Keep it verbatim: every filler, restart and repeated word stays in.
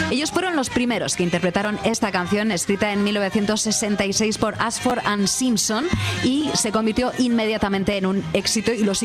Ellos fueron los primeros que interpretaron esta canción, escrita en mil novecientos sesenta y seis por Ashford and Simpson, y se convirtió inmediatamente en un éxito, y lo